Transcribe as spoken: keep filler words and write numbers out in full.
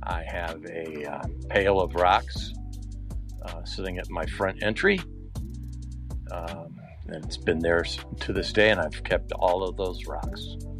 I have a uh, pail of rocks uh, sitting at my front entry. Um, and it's been there to this day, and I've kept all of those rocks.